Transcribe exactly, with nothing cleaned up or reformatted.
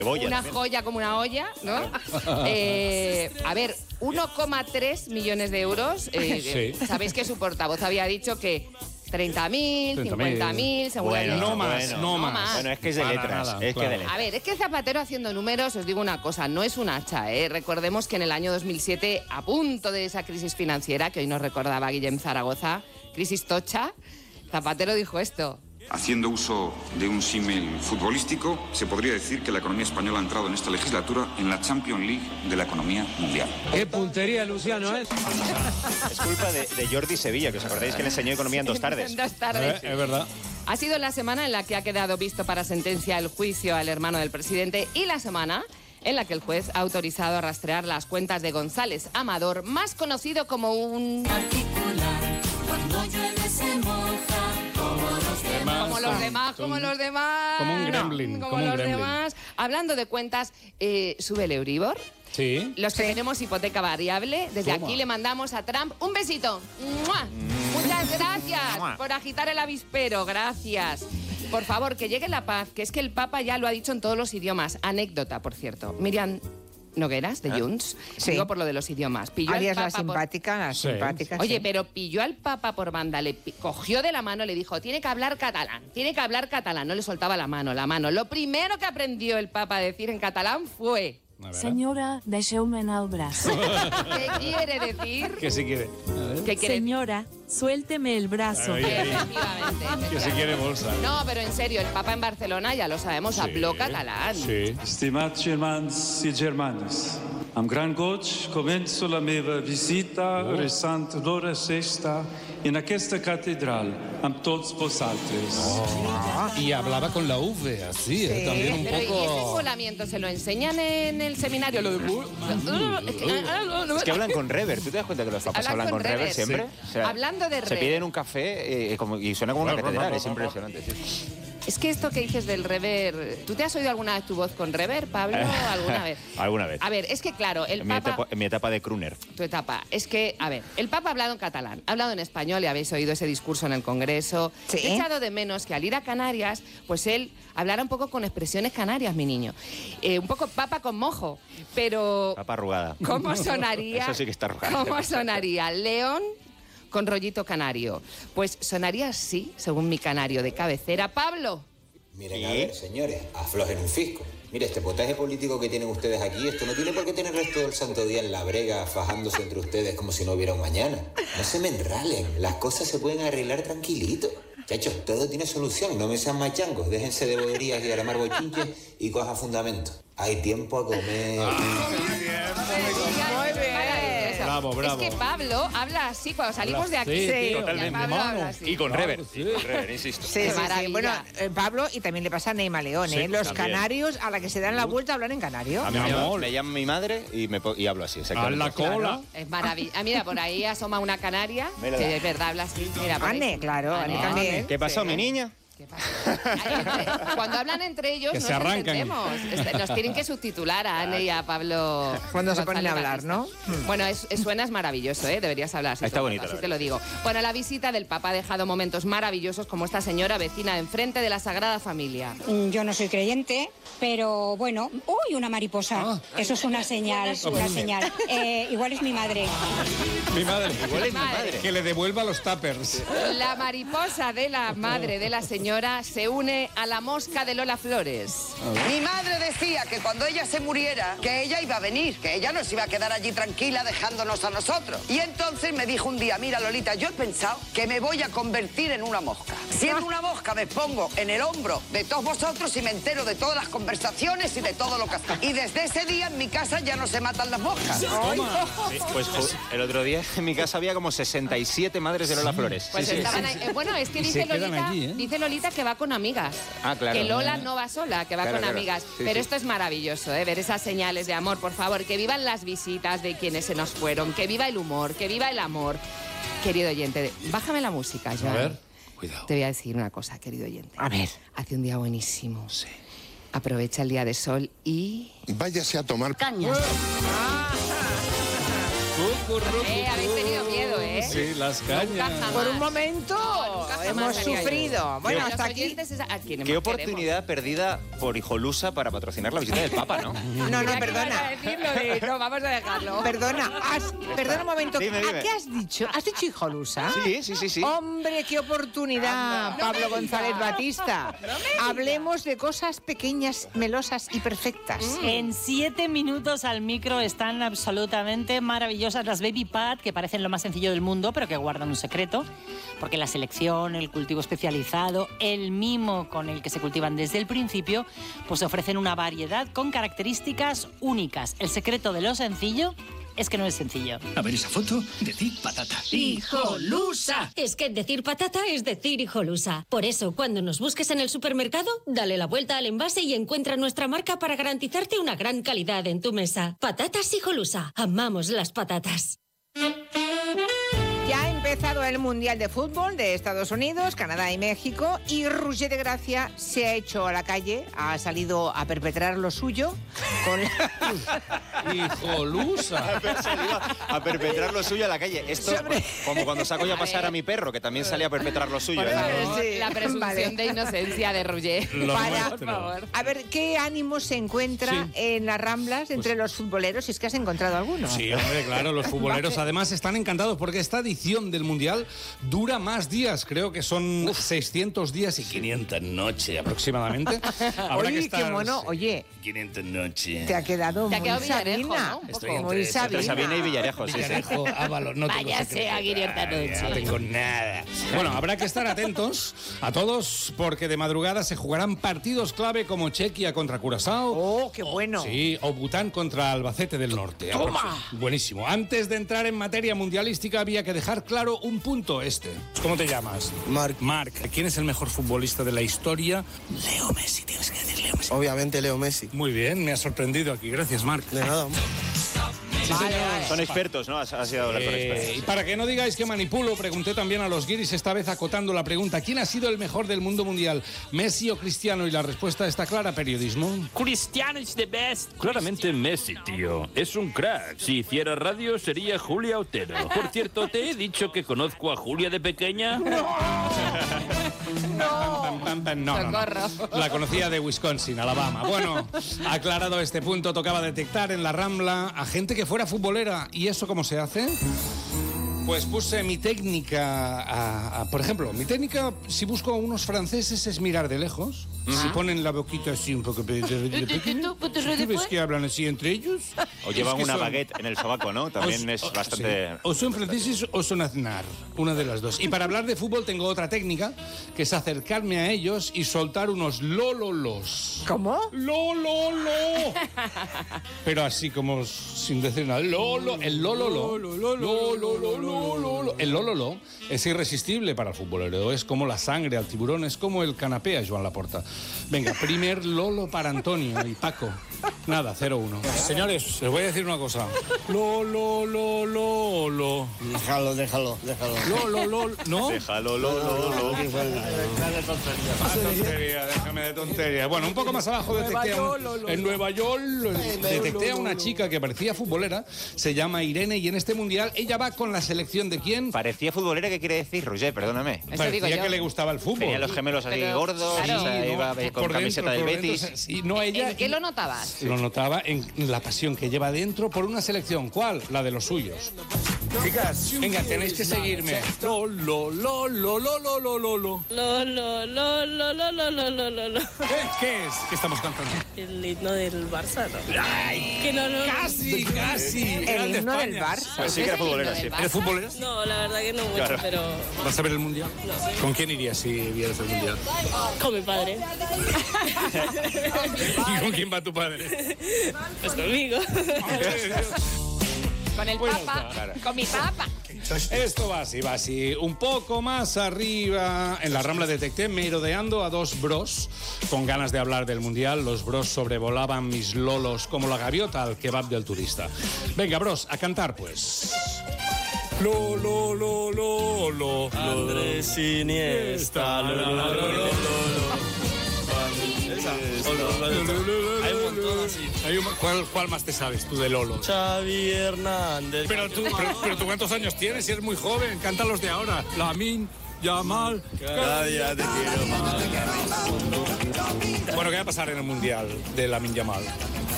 Cebolla una también. joya como una olla, ¿no? eh, a ver, uno coma tres millones de euros. Eh, Sí. Sabéis que su portavoz había dicho que treinta mil, cincuenta mil, según Bueno, había No dicho. más, bueno. no No más. más. Bueno, es que es de Para letras. nada, es que claro. de letras. A ver, es que Zapatero haciendo números, os digo una cosa, no es un hacha, ¿eh? Recordemos que en el año dos mil siete, a punto de esa crisis financiera, que hoy nos recordaba Guillem Zaragoza, crisis tocha, Zapatero dijo esto. Haciendo uso de un símil futbolístico, se podría decir que la economía española ha entrado en esta legislatura en la Champions League de la economía mundial. ¡Qué puntería, Luciano, eh! Es culpa de, de Jordi Sevilla, que os acordáis que le enseñó economía en dos tardes. En dos tardes. Eh, es verdad. Ha sido la semana en la que ha quedado visto para sentencia el juicio al hermano del presidente y la semana en la que el juez ha autorizado a rastrear las cuentas de González Amador, más conocido como un... Como los demás, como los demás. Como un No, gremlin, Como, como un los gremlin. demás. Hablando de cuentas, eh, sube el Euribor. Sí. Los que tenemos hipoteca variable, desde Toma. aquí le mandamos a Trump un besito. ¡Mua! Muchas gracias ¡Mua! por agitar el avispero, gracias. Por favor, que llegue la paz, que es que el Papa ya lo ha dicho en todos los idiomas. Anécdota, por cierto. Miriam Nogueras, de Junts, Sí. digo por lo de los idiomas. Pilló Alias al la Papa por... simpática, la Sí. simpática. Oye, sí. pero pilló al Papa por banda, le pi- cogió de la mano, le dijo, tiene que hablar catalán, tiene que hablar catalán. No le soltaba la mano, la mano. Lo primero que aprendió el Papa a decir en catalán fue... A ver. Señora, deixeu-me el brazo. ¿Qué quiere decir? Que si quiere. A ver. ¿Qué quiere Señora, suélteme el brazo. Ahí, ahí. Efectivamente, Que si efectivamente. quiere bolsa. No, pero en serio, el Papa en Barcelona, ya lo sabemos, habló catalán. Sí. Estimats germans i germanes, amb gran goig començo la meva visita resant l'hora sexta en aquesta catedral amb tots vosaltres. Y hablaba con la V, así, ¿eh? También un Pero ¿y ese poco... envolamiento se lo enseñan en el seminario? Lo de... Es que- Es que hablan con rever. ¿Tú te das cuenta que los papas Hablan hablan con con rever rever, siempre? sí. Hablando de Se rever. piden un café eh, como- y suena como una catedral. Es impresionante. sí. Es que esto que dices del rever... ¿Tú te has oído alguna vez tu voz con rever, Pablo? ¿Alguna vez? Alguna vez. A ver, es que claro, el En mi, Papa... etapa, en mi etapa de crooner. Tu etapa. Es que, a ver, el Papa ha hablado en catalán, ha hablado en español y habéis oído ese discurso en el Congreso. Sí. He echado de menos que al ir a Canarias, pues él hablara un poco con expresiones canarias, mi niño. Eh, un poco Papa con mojo, pero... Papa arrugada. ¿Cómo sonaría? Eso sí que está arrugado. ¿Cómo sonaría León con rollito canario? Pues sonaría así, según mi canario de cabecera. Pablo. Miren, a ver, señores, aflojen un fisco. Mire, este potaje político que tienen ustedes aquí, esto no tiene por qué tener resto del santo día en la brega, fajándose entre ustedes como si no hubiera un mañana. No se me enralen, las cosas se pueden arreglar tranquilito. Chachos, todo tiene solución, no me sean machangos, déjense de boberías y armar bochinches y coja fundamento. Hay tiempo a comer. Muy bien. Bravo, bravo. Es que Pablo habla así cuando salimos de aquí. Sí, sí, totalmente. Pablo habla así. Y con Claro, rever. sí. Y con rever, insisto. Sí, Qué sí, sí. maravilla. Bueno, eh, Pablo, y también le pasa a Neima León, Sí, ¿eh? Los también. canarios a la que se dan la vuelta hablan en canario. A mí Mi me llama, amor. me llama mi madre y, me, po- y hablo así. A exactamente. la cola. Es maravilla. Ah, mira, por ahí asoma una canaria, Mírala. que es verdad, habla así. Mira, por ahí. Anne, claro, Anne Anne. también. ¿Qué pasó, Sí. mi niña? ¿Qué pasa? Ay, entre- Cuando hablan entre ellos, Que no se nos arrancan. entendemos. Este, Nos tienen que subtitular a Anne y a Pablo. Cuando se González ponen a hablar, ¿no? Batista. Bueno, es, es- suena es maravilloso, ¿eh? Deberías hablar así. Está todo el bonito, rato, la así te lo digo. Bueno, la visita del Papa ha dejado momentos maravillosos como esta señora vecina de enfrente de la Sagrada Familia. Yo no soy creyente, pero bueno, uy, una mariposa. Eso es una señal, una señal. Eh, igual es mi madre. Mi madre. Igual es mi Madre. madre. Que le devuelva los tuppers. La mariposa de la madre de la señora se une a la mosca de Lola Flores. Mi madre decía que cuando ella se muriera, que ella iba a venir, que ella no se iba a quedar allí tranquila dejándonos a nosotros. Y entonces me dijo un día, mira Lolita, yo he pensado que me voy a convertir en una mosca. Siendo una mosca me pongo en el hombro de todos vosotros y me entero de todas las conversaciones y de todo lo que hacéis. Y desde ese día en mi casa ya no se matan las moscas. Sí, pues ju- el otro día en mi casa había como sesenta y siete madres de Lola Flores. Pues Sí, sí. estaban ahí. Eh, bueno, es que Y dice se quedan Lolita, allí, ¿eh? dice Lolita que va con amigas. Ah, claro. Que Lola no va sola, que va Claro, con claro. amigas. Sí, Pero sí. esto es maravilloso, ¿eh? Ver esas señales de amor, por favor. Que vivan las visitas de quienes se nos fueron. Que viva el humor, que viva el amor. Querido oyente, bájame la música, ya. A ver. Cuidado. Te voy a decir una cosa, querido oyente. A ver. Hace un día buenísimo. Sí. Aprovecha el día de sol y... Váyase a tomar Cañas. Eh, habéis tenido miedo. sufrido, ¿eh? Sí, las Nunca cañas. jamás. Por un momento No, nunca jamás hemos haría yo. sufrido. Bueno, A los hasta aquí. oyentes es a quienes Qué más oportunidad perdida por Hijolusa para patrocinar la visita del Papa, ¿no? No, no, queremos. perdona. A decirlo de- no, vamos a dejarlo. Perdona, has- perdona un momento. Dime, ¿A dime. qué has dicho? ¿Has dicho hijolusa? Sí, sí, sí, sí. Hombre, qué oportunidad, Pablo González Batista. Hablemos de cosas pequeñas, melosas y perfectas. En siete minutos al micro están absolutamente maravillosas las Baby Pat, que parecen lo más sencillo del mundo, pero que guardan un secreto, porque la selección, el cultivo especializado, el mimo con el que se cultivan desde el principio, pues ofrecen una variedad con características únicas. El secreto de lo sencillo es que no es sencillo. A ver esa foto, decir patata. ¡Hijolusa! Es que decir patata es decir hijolusa. Por eso, cuando nos busques en el supermercado, dale la vuelta al envase y encuentra nuestra marca para garantizarte una gran calidad en tu mesa. Patatas Hijolusa. Amamos las patatas. Ya ha empezado el Mundial de Fútbol de Estados Unidos, Canadá y México, y Roger de Gracia se ha hecho a la calle, ha salido a perpetrar lo suyo con la... Hijolusa. Ha salido a perpetrar lo suyo a la calle. Esto, como cuando saco yo a pasar a mi perro, que también salía a perpetrar lo suyo. Por ¿no? favor, Sí, la presunción vale. de inocencia de Roger. Lo Para- nuestro. Por favor. A ver, ¿qué ánimo se encuentra Sí. en las Ramblas entre los futboleros? Si es que has encontrado alguno. Sí, hombre, claro, los futboleros además están encantados porque esta edición del Mundial dura más días, creo que son seiscientos días y quinientas noches aproximadamente. Habrá Oye, que estar, qué mono. sí, Oye, quinientas noches. te ha quedado Te ha muy quedado Villarejo, Sabina. ¿no? Un poco. Estoy Muy entre, entre Sabina. Sabina y Villarejo, sí, sí. Villarejo, Ábalos, no tengo Váyase secreto. a quinientas noches. No tengo nada. Bueno, habrá que estar atentos a todos porque de madrugada se jugarán partidos clave como Chequia contra Curazao. Oh, qué bueno. Sí, o Bután contra Albacete del Norte. ¡Toma! Buenísimo. Antes de entrar en materia mundialística había que dejar claro un punto este. ¿Cómo te llamas? Marc. Marc. ¿Quién es el mejor futbolista de la historia? Leo Messi, tienes que decir Leo Messi. Obviamente Leo Messi. Muy bien, me ha sorprendido aquí. Gracias, Marc. De nada. Son expertos, ¿no? Has, has ido a hablar con Eh, y expertos. para que no digáis que manipulo, pregunté también a los guiris, esta vez acotando la pregunta: ¿quién ha sido el mejor del mundo mundial? ¿Messi o Cristiano? Y la respuesta está clara, periodismo. Cristiano is the best. Claramente Messi, tío. Es un crack. Si hiciera radio sería Julia Otero. Por cierto, ¿te he dicho que conozco a Julia de pequeña? Pam, pam, pam. No, no, no. Socorro. La conocía de Wisconsin, Alabama. Bueno, aclarado este punto, tocaba detectar en la Rambla a gente que fuera futbolera. ¿Y eso cómo se hace? Pues puse mi técnica, a, a- por ejemplo, mi técnica, si busco a unos franceses, es mirar de lejos. Si ponen la boquita así un poco de, de- de pequeño, ¿tú ves que hablan así entre ellos? O llevan Es que una son- baguette en el sobaco, ¿no? También o- es o- bastante... sí. O son franceses o son aznar, una de las dos. Y para hablar de fútbol tengo otra técnica, que es acercarme a ellos y soltar unos lololos. ¿Cómo? ¡Lololo! Pero así como sin decir nada. Lolo, el lololo. Lololo. El lololo es irresistible para el futbolero. Es como la sangre al tiburón, es como el canapé a Joan Laporta. Venga, primer lolo para Antonio y Paco. Nada, cero uno. Señores, les voy a decir una cosa. Lolo, lolo, lolo. Déjalo, déjalo, déjalo. Lolo, lolo. ¿No? Déjalo, lo, lo, lo. Más tontería, déjame de tontería. Bueno, un poco más abajo detecté a un- en Nueva York detecté a una chica que parecía futbolera, se llama Irene, y en este mundial ella va con la selección de quién? Parecía futbolera, ¿qué quiere decir, Roger? Perdóname. Eso digo Parecía yo. que le gustaba el fútbol. Tenía los gemelos así Pero, gordos, claro. o sea, Sí, iba ¿no? con Por camiseta dentro, del por Betis. dentro, sí, no, ella, ¿En qué lo notabas? Lo notaba en la pasión que lleva dentro por una selección. ¿Cuál? La de los suyos. Chicas, Venga, tenéis que seguirme. Lo, lo, lo, lo, lo, lo, lo, lo, lo. Lo, lo, lo, lo, lo, lo, lo, lo, lo, lo. ¿Qué, qué es? ¿Qué estamos cantando? El himno del Barça, ¿no? ¡Ay! Que no, no. Casi, casi. El himno del Barça. Pues sí que era futbolera, sí. ¿Eres futbolera? No, la verdad que no mucho, Claro. pero ¿Vas a ver el mundial? ¿Con quién irías si vieras el mundial? con mi padre. ¿Y con quién va tu padre? Pues conmigo. Con el Pues papa, está, claro. con mi papa. Esto va así, va así. Un poco más arriba, en la Rambla detecté merodeando a dos bros con ganas de hablar del mundial. Los bros sobrevolaban mis lolos como la gaviota al kebab del turista. Venga, bros, a cantar pues. Lo, lo, lo, lo, lo. Andrés Iniesta. Lo, lo, lo, lo, lo, lo. Esa. Hay un montón Hay un- ¿Cuál, ¿Cuál más te sabes tú de Lolo? Xavi Hernández. Pero tú, pero, pero tú ¿cuántos años tienes? Si eres muy joven, canta los de ahora. Lamin, Yamal. Cada día te quiero más. Bueno, ¿qué va a pasar en el Mundial de Lamin Yamal?